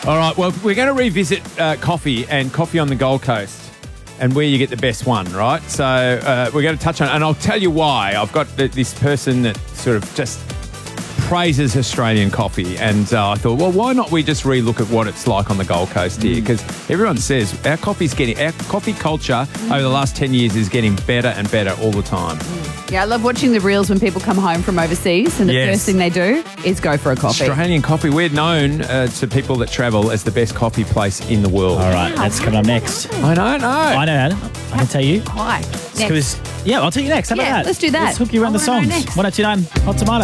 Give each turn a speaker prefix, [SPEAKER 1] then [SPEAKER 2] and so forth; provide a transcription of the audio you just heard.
[SPEAKER 1] All right, well, we're going to revisit coffee and coffee on the Gold Coast and where you get the best one, right? So we're going to touch on it, and I'll tell you why. I've got this person that sort of just praises Australian coffee, and I thought, well, why not we just relook at what it's like on the Gold Coast here? Because everyone says our coffee culture over the last 10 years is getting better and better all the time.
[SPEAKER 2] Yeah, I love watching the reels when people come home from overseas and the first thing they do is go for a coffee.
[SPEAKER 1] Australian coffee. We're known to people that travel as the best coffee place in the world.
[SPEAKER 3] All right, that's coming up next.
[SPEAKER 1] I don't know.
[SPEAKER 3] I know, Adam. I can tell you.
[SPEAKER 2] Why?
[SPEAKER 3] Next. Yeah, I'll tell you next. How about that?
[SPEAKER 2] Let's do that.
[SPEAKER 3] Let's hook you around the songs. 1029 Hot Tomato.